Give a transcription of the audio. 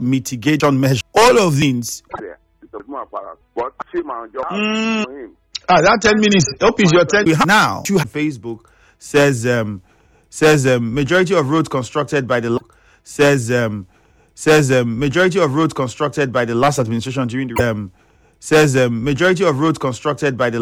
mitigation measures. All of these. That 10 minutes. Hope is your 10 now. Facebook says majority of roads constructed by the majority of roads constructed by the last administration during the majority of roads constructed by the